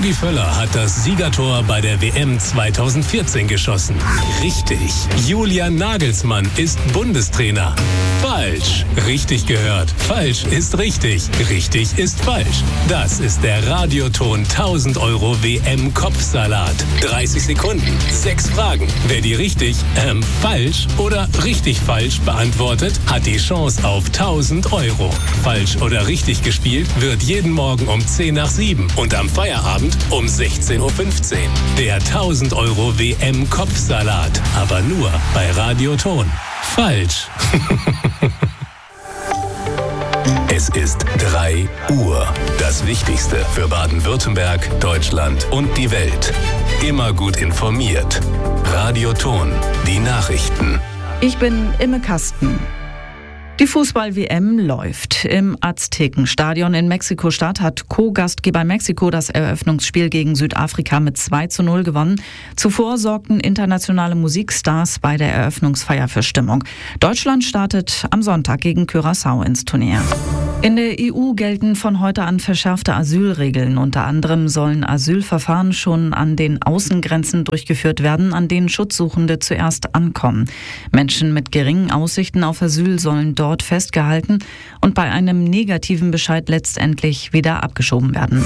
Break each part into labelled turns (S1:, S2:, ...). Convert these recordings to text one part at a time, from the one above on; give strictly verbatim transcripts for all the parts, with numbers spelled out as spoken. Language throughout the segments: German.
S1: Rudi Völler hat das Siegertor bei der W M zweitausendvierzehn geschossen. Richtig. Julian Nagelsmann ist Bundestrainer. Falsch. Richtig gehört. Falsch ist richtig. Richtig ist falsch. Das ist der Radioton tausend Euro W M-Kopfsalat. dreißig Sekunden, sechs Fragen. Wer die richtig, ähm, falsch oder richtig falsch beantwortet, hat die Chance auf tausend Euro. Falsch oder richtig gespielt wird jeden Morgen um zehn nach sieben und am Feierabend um sechzehn Uhr fünfzehn. Der tausend Euro W M-Kopfsalat. Aber nur bei Radioton. Falsch. Es ist drei Uhr. Das Wichtigste für Baden-Württemberg, Deutschland und die Welt. Immer gut informiert. Radioton. Die Nachrichten.
S2: Ich bin Imme Kasten. Die Fußball-W M läuft. Im Aztekenstadion in Mexiko-Stadt hat Co-Gastgeber Mexiko das Eröffnungsspiel gegen Südafrika mit zwei zu null gewonnen. Zuvor sorgten internationale Musikstars bei der Eröffnungsfeier für Stimmung. Deutschland startet am Sonntag gegen Curaçao ins Turnier. In der E U gelten von heute an verschärfte Asylregeln. Unter anderem sollen Asylverfahren schon an den Außengrenzen durchgeführt werden, an denen Schutzsuchende zuerst ankommen. Menschen mit geringen Aussichten auf Asyl sollen dort festgehalten und bei einem negativen Bescheid letztendlich wieder abgeschoben werden.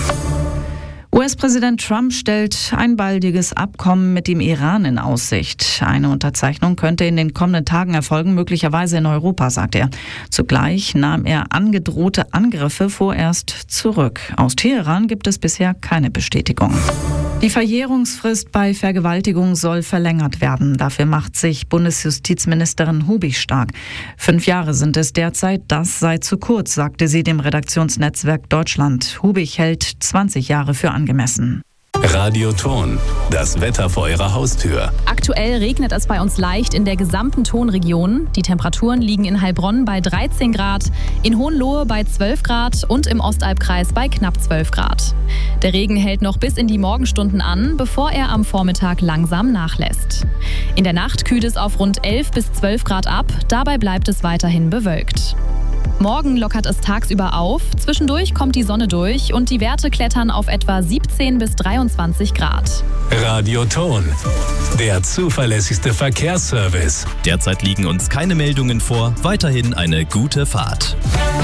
S2: U S-Präsident Trump stellt ein baldiges Abkommen mit dem Iran in Aussicht. Eine Unterzeichnung könnte in den kommenden Tagen erfolgen, möglicherweise in Europa, sagt er. Zugleich nahm er angedrohte Angriffe vorerst zurück. Aus Teheran gibt es bisher keine Bestätigung. Die Verjährungsfrist bei Vergewaltigung soll verlängert werden. Dafür macht sich Bundesjustizministerin Hubig stark. Fünf Jahre sind es derzeit, das sei zu kurz, sagte sie dem Redaktionsnetzwerk Deutschland. Hubig hält zwanzig Jahre für angemessen.
S1: Radioton. Das Wetter vor Ihrer Haustür.
S3: Aktuell regnet es bei uns leicht in der gesamten Tonregion. Die Temperaturen liegen in Heilbronn bei dreizehn Grad, in Hohenlohe bei zwölf Grad und im Ostalbkreis bei knapp zwölf Grad. Der Regen hält noch bis in die Morgenstunden an, bevor er am Vormittag langsam nachlässt. In der Nacht kühlt es auf rund elf bis zwölf Grad ab, dabei bleibt es weiterhin bewölkt. Morgen lockert es tagsüber auf, zwischendurch kommt die Sonne durch und die Werte klettern auf etwa siebzehn bis dreiundzwanzig Grad.
S1: Radioton, der zuverlässigste Verkehrsservice.
S4: Derzeit liegen uns keine Meldungen vor, weiterhin eine gute Fahrt.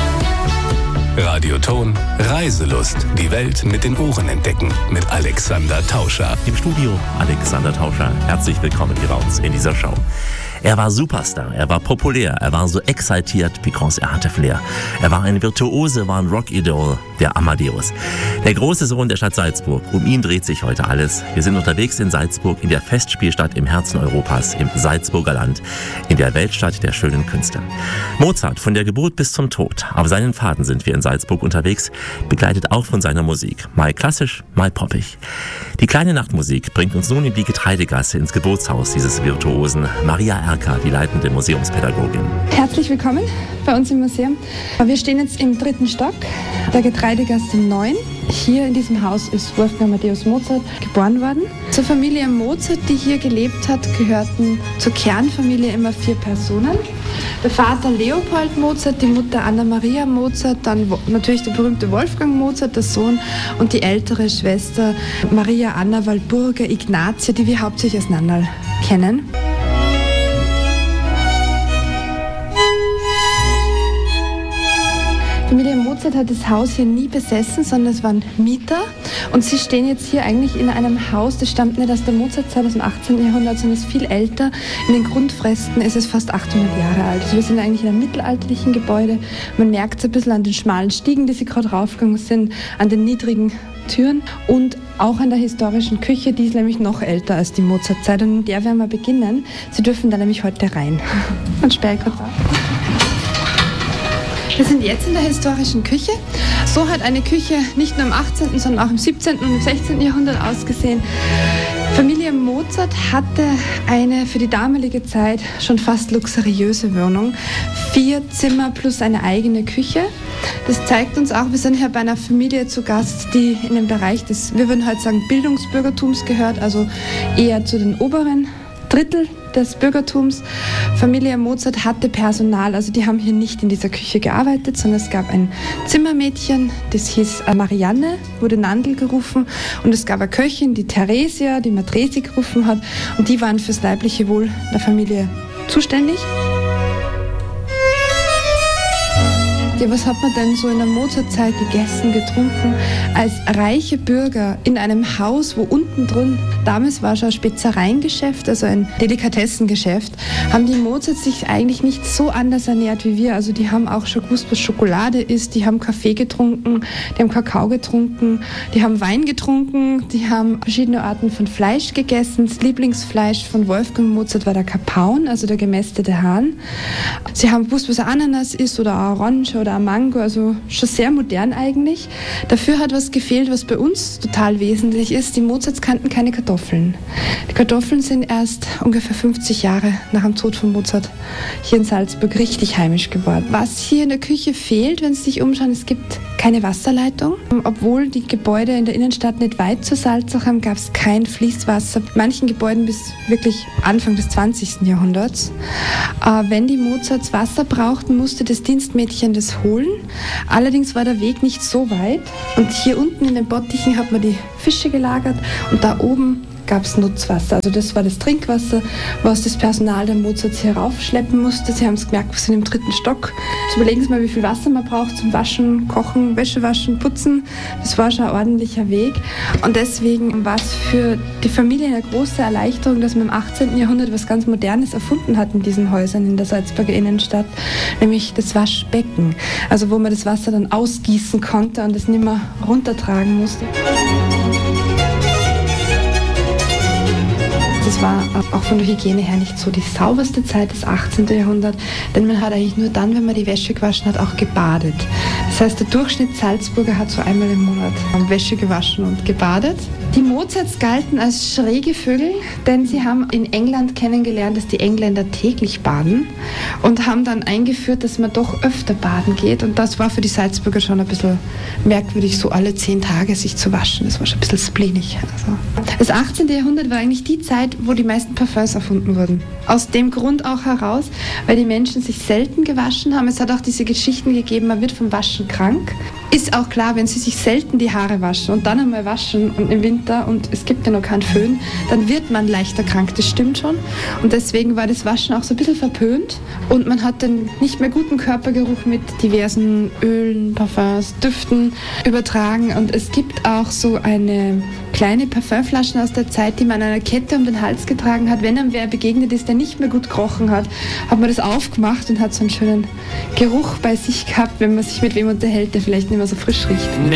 S1: Radioton, Reiselust, die Welt mit den Ohren entdecken mit Alexander Tauscher.
S5: Im Studio Alexander Tauscher, herzlich willkommen hier bei uns in dieser Show. Er war Superstar, er war populär, er war so exaltiert, because er hatte Flair. Er war ein Virtuose, war ein Rockidol, der Amadeus. Der große Sohn der Stadt Salzburg, um ihn dreht sich heute alles. Wir sind unterwegs in Salzburg, in der Festspielstadt im Herzen Europas, im Salzburger Land, in der Weltstadt der schönen Künste. Mozart, von der Geburt bis zum Tod. Auf seinen Pfaden sind wir in Salzburg unterwegs, begleitet auch von seiner Musik. Mal klassisch, mal poppig. Die kleine Nachtmusik bringt uns nun in die Getreidegasse, ins Geburtshaus dieses Virtuosen, Maria Erka, die leitende Museumspädagogin.
S6: Herzlich willkommen bei uns im Museum. Wir stehen jetzt im dritten Stock der Getreidegasse neun. Hier in diesem Haus ist Wolfgang Amadeus Mozart geboren worden. Zur Familie Mozart, die hier gelebt hat, gehörten zur Kernfamilie immer vier Personen. Der Vater Leopold Mozart, die Mutter Anna-Maria Mozart, dann natürlich der berühmte Wolfgang Mozart, der Sohn, und die ältere Schwester Maria Anna Walburga Ignatia, die wir hauptsächlich aus Nannal kennen. Familie Mozart hat das Haus hier nie besessen, sondern es waren Mieter. Und sie stehen jetzt hier eigentlich in einem Haus, das stammt nicht aus der Mozartzeit, aus dem achtzehnten Jahrhundert, sondern ist viel älter. In den Grundfresken ist es fast achthundert Jahre alt. Also wir sind eigentlich in einem mittelalterlichen Gebäude. Man merkt es ein bisschen an den schmalen Stiegen, die sie gerade raufgegangen sind, an den niedrigen Türen und auch an der historischen Küche, die ist nämlich noch älter als die Mozartzeit. Und in der werden wir beginnen. Sie dürfen da nämlich heute rein. Und sperre kurz auf. Wir sind jetzt in der historischen Küche. So hat eine Küche nicht nur im achtzehnten, sondern auch im siebzehnten und im sechzehnten Jahrhundert ausgesehen. Familie Mozart hatte eine für die damalige Zeit schon fast luxuriöse Wohnung. Vier Zimmer plus eine eigene Küche. Das zeigt uns auch, wir sind hier bei einer Familie zu Gast, die in den Bereich des, wir würden heute sagen, Bildungsbürgertums gehört, also eher zu den oberen Drittel des Bürgertums. Familie Mozart hatte Personal, also die haben hier nicht in dieser Küche gearbeitet, sondern es gab ein Zimmermädchen, das hieß Marianne, wurde Nandl gerufen, und es gab eine Köchin, die Theresia, die Matresi gerufen hat, und die waren fürs leibliche Wohl der Familie zuständig. Ja, was hat man denn so in der Mozartzeit gegessen, getrunken? Als reiche Bürger in einem Haus, wo unten drin, damals war schon ein Spezereiengeschäft, also ein Delikatessengeschäft, haben die Mozarts sich eigentlich nicht so anders ernährt wie wir. Also die haben auch schon gewusst, was Schokolade ist, die haben Kaffee getrunken, die haben Kakao getrunken, die haben Wein getrunken, die haben verschiedene Arten von Fleisch gegessen. Das Lieblingsfleisch von Wolfgang Mozart war der Kapaun, also der gemästete Hahn. Sie haben gewusst, was ein Ananas ist oder ein Orange oder ein Mango, also schon sehr modern eigentlich. Dafür hat was gefehlt, was bei uns total wesentlich ist. Die Mozarts kannten keine Kartoffeln. Die Kartoffeln sind erst ungefähr fünfzig Jahre nach dem Tod von Mozart hier in Salzburg richtig heimisch geworden. Was hier in der Küche fehlt, wenn Sie sich umschauen, es gibt keine Wasserleitung. Obwohl die Gebäude in der Innenstadt nicht weit zur Salzach haben, gab es kein Fließwasser. In manchen Gebäuden bis wirklich Anfang des zwanzigsten Jahrhunderts. Äh, wenn die Mozarts Wasser brauchten, musste das Dienstmädchen das holen. Allerdings war der Weg nicht so weit. Und hier unten in den Bottichen hat man die Fische gelagert und da oben gab es Nutzwasser. Also das war das Trinkwasser, was das Personal der Mozarts hier raufschleppen musste. Sie haben es gemerkt, wir sind im dritten Stock. Jetzt überlegen Sie mal, wie viel Wasser man braucht zum Waschen, Kochen, Wäsche waschen, Putzen. Das war schon ein ordentlicher Weg. Und deswegen war es für die Familie eine große Erleichterung, dass man im achtzehnten Jahrhundert was ganz Modernes erfunden hat in diesen Häusern in der Salzburger Innenstadt, nämlich das Waschbecken. Also wo man das Wasser dann ausgießen konnte und es nicht mehr runtertragen musste. Das war auch von der Hygiene her nicht so die sauberste Zeit des achtzehnten Jahrhunderts, denn man hat eigentlich nur dann, wenn man die Wäsche gewaschen hat, auch gebadet. Das heißt, der Durchschnitt Salzburger hat so einmal im Monat Wäsche gewaschen und gebadet. Die Mozarts galten als schräge Vögel, denn sie haben in England kennengelernt, dass die Engländer täglich baden, und haben dann eingeführt, dass man doch öfter baden geht, und das war für die Salzburger schon ein bisschen merkwürdig, so alle zehn Tage sich zu waschen. Das war schon ein bisschen spleenig. Also. Das achtzehnte Jahrhundert war eigentlich die Zeit, wo die meisten Parfums erfunden wurden. Aus dem Grund auch heraus, weil die Menschen sich selten gewaschen haben. Es hat auch diese Geschichten gegeben, man wird vom Waschen krank. Ist auch klar, wenn Sie sich selten die Haare waschen und dann einmal waschen und im Winter und es gibt ja noch keinen Föhn, dann wird man leichter krank, das stimmt schon. Und deswegen war das Waschen auch so ein bisschen verpönt und man hat den nicht mehr guten Körpergeruch mit diversen Ölen, Parfums, Düften übertragen. Und es gibt auch so eine kleine Parfümflaschen aus der Zeit, die man an einer Kette um den Hals getragen hat. Wenn einem wer begegnet ist, der nicht mehr gut gerochen hat, hat man das aufgemacht und hat so einen schönen Geruch bei sich gehabt, wenn man sich mit wem unterhält, der vielleicht nicht mehr so frisch riecht.